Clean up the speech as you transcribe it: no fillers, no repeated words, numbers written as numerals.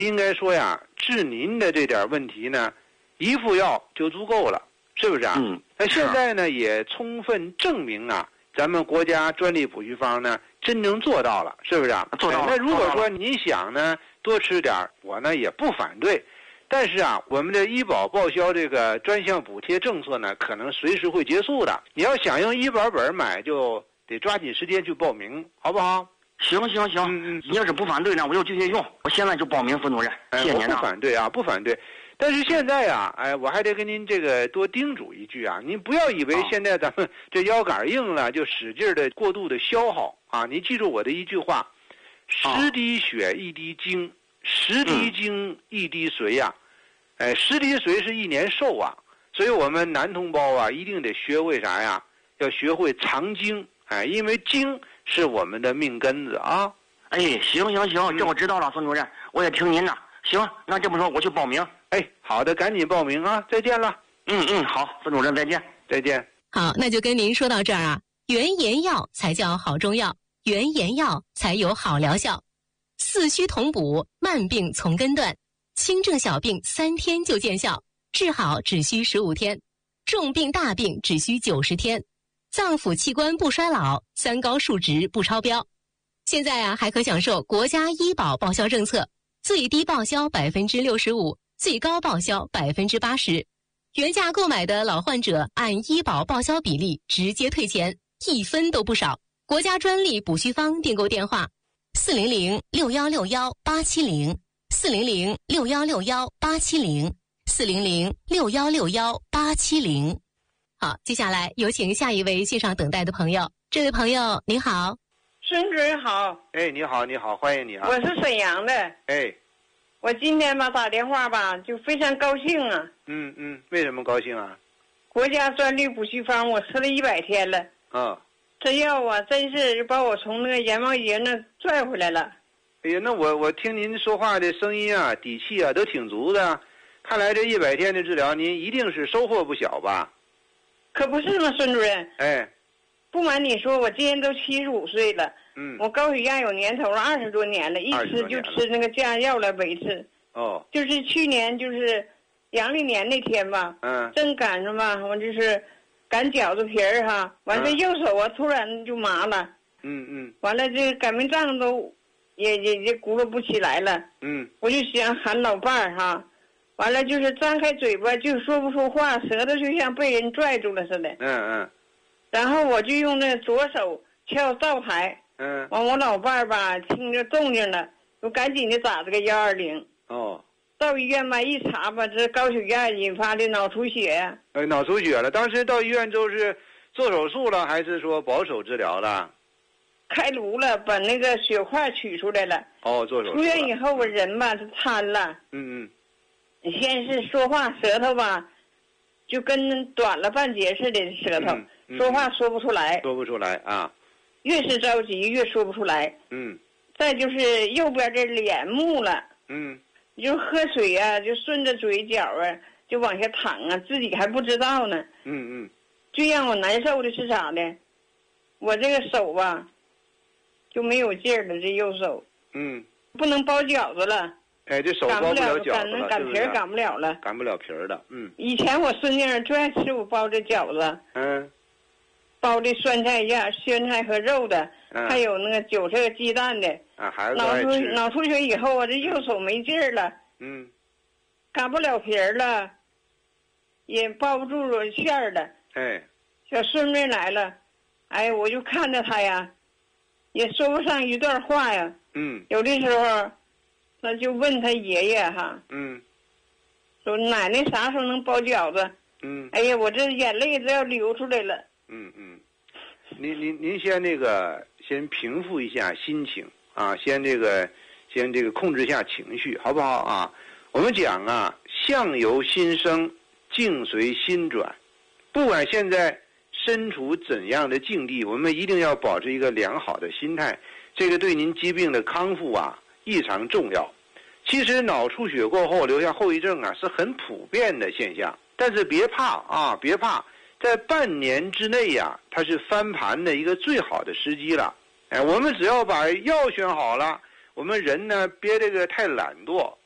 应该说呀，治您的这点问题呢，一副药就足够了，是不是啊？那现在呢，也充分证明啊，咱们国家专利补虚方呢，真正做到了，是不是啊？ 做到了。 那如果说您想呢，多吃点，我呢也不反对。但是啊，我们的医保报销这个专项补贴政策呢，可能随时会结束的。你要想用医保本买，就得抓紧时间去报名，好不好？ 行，你要是不反对呢，我就继续用。我现在就报名，孙主任。谢谢您啊。 不反对啊，不反对。但是现在啊，我还得跟您这个多叮嘱一句啊，您不要以为现在咱们这腰杆硬了，就使劲的过度的消耗啊。您记住我的一句话：10滴血一滴精，10滴精一滴髓呀。10滴髓是1年寿啊。所以我们男同胞啊，一定得学会啥呀？要学会藏精，因为精是我们的命根子啊。 行，这我知道了，孙主任，我也听您的。行，那这么说我去报名。 好的，赶紧报名啊！再见了。 好，孙主任再见。 再见。 好，那就跟您说到这儿啊。原研药才叫好中药，原研药才有好疗效。四虚同补，慢病从根断，轻症小病3天就见效，治好只需15天，重病大病只需90天，脏腑器官不衰老，3高数值不超标。现在啊，还可享受国家医保报销政策，最低报销65%，最高报销80%。原价购买的老患者按医保报销比例直接退钱，1分都不少。国家专利补虚方订购电话：400-6161-870 400-6161-870 400-6161-870。好，接下来有请下一位线上等待的朋友。这位朋友您好。 孙主任好。 你好，欢迎你啊。 我是沈阳的。我今天吧打电话吧就非常高兴啊。 为什么高兴啊？ 国家专利补虚方我吃了100天了。这药啊真是把我从那个阎王爷那拽回来了。 那我听您说话的声音啊，底气啊都挺足的，看来这100天的治疗您一定是收获不小吧？ 可不是吗，孙主任？不瞒你说，我今年都75岁了。我高血压有年头了，20多年了，一吃就吃那个降压药来维持。就是去年就是阳历年那天吧，正赶上吧，我就是擀饺子皮儿哈，完这右手啊突然就麻了。完了这擀面杖都也咕噜不起来了。我就想喊老伴儿哈，完了就是张开嘴巴就说不出话，舌头就像被人拽住了似的。然后我就用那左手敲灶台。完我老伴儿吧听着动静了，我赶紧的打这个120。到医院吧一查吧，这高血压引发的脑出血呀。 脑出血了。当时到医院都是做手术了，还是说保守治疗了？ 开颅了，把那个血块取出来了。 做手术。 出院以后我人吧就瘫了。先是说话舌头吧就跟短了半截似的舌头，说话说不出来。 啊。 越是着急越说不出来。再就是右边这脸木了。你就喝水啊，就顺着嘴角啊，就往下淌啊，自己还不知道呢。最让我难受的是啥呢？我这个手吧，就没有劲儿了，这右手。不能包饺子了。 这手包不了饺子了， 擀皮儿擀不了了。 擀不了皮儿的。 以前我孙女儿最爱吃我包的饺子。包的酸菜馅、酸菜和肉的，还有那个韭菜鸡蛋的。 孩子爱吃。 脑出血以后，我这右手没劲儿了。擀不了皮儿了，也包不住馅儿了。小孙女来了，我就看着她呀，也说不上一段话呀。有的时候，那就问他爷爷哈。说奶奶啥时候能包饺子？我这眼泪都要流出来了。 您先先平复一下心情啊，先控制一下情绪，好不好啊？我们讲啊，相由心生，境随心转。不管现在身处怎样的境地，我们一定要保持一个良好的心态，这个对您疾病的康复啊异常重要。其实脑出血过后留下后遗症啊是很普遍的现象，但是别怕啊，别怕。在半年之内呀，它是翻盘的一个最好的时机了。我们只要把药选好了，我们人呢别太懒惰